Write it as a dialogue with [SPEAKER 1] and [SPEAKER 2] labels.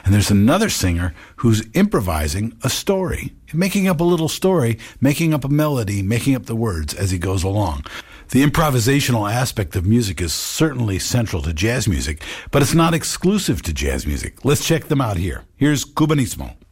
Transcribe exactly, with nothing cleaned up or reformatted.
[SPEAKER 1] And there's another singer who's improvising a story, making up a little story, making up a melody, making up the words as he goes along. The improvisational aspect of music is certainly central to jazz music, but it's not exclusive to jazz music. Let's check them out here. Here's Cubanismo.